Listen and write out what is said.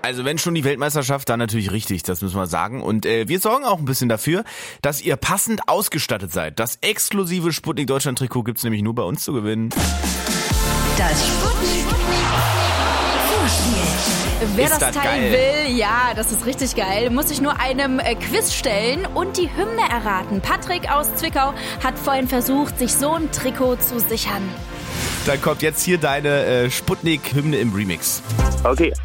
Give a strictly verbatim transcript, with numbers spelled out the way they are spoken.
Also wenn schon die Weltmeisterschaft, dann natürlich richtig, das müssen wir sagen. Und äh, wir sorgen auch ein bisschen dafür, dass ihr passend ausgestattet seid. Das exklusive Sputnik Deutschland Trikot gibt's nämlich nur bei uns zu gewinnen. Das Sputnik Vorspiel. Wer Ist das das Teil geil? will, ja, das ist richtig geil, muss sich nur einem äh, Quiz stellen und die Hymne erraten. Patrick aus Zwickau hat vorhin versucht, sich so ein Trikot zu sichern. Dann kommt jetzt hier deine äh, Sputnik-Hymne im Remix. Okay.